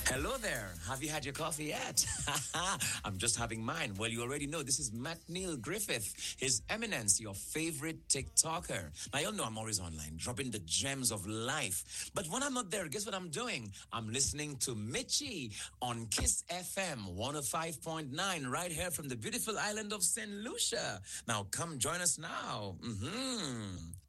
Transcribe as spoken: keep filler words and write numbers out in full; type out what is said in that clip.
Hello there. Have you had your coffee yet? I'm just having mine. Well, you already know this is Matt Neil Griffith, His Eminence, your favorite TikToker. Now, you all know I'm always online, dropping the gems of life. But when I'm not there, guess what I'm doing? I'm listening to Mitchie on Kiss F M one oh five point nine, right here from the beautiful island of Saint Lucia. Now, come join us now. Mm-hmm.